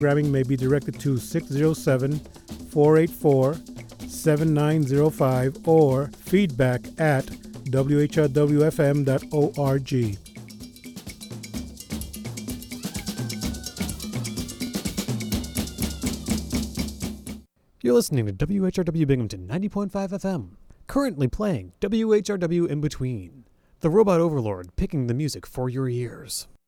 Programming may be directed to 607-484-7905 or feedback at whrwfm.org. You're listening to WHRW Binghamton 90.5 FM. Currently playing WHRW In Between, the Robot Overlord picking the music for your ears.